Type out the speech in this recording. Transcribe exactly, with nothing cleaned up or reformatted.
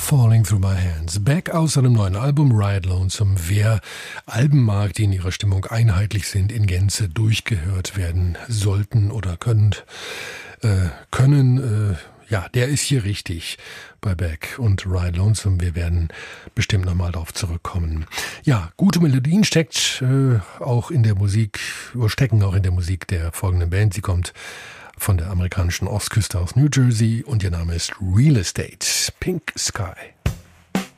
Falling Through My Hands. Beck aus seinem neuen Album Ride Lonesome. Wer Alben mag, die in ihrer Stimmung einheitlich sind, in Gänze durchgehört werden sollten oder können, äh, können äh, ja, der ist hier richtig bei Beck und Ride Lonesome. Wir werden bestimmt nochmal darauf zurückkommen. Ja, gute Melodien steckt äh, auch in der Musik, stecken auch in der Musik der folgenden Band. Sie kommt von der amerikanischen Ostküste aus New Jersey und ihr Name ist Real Estate. Pink Sky.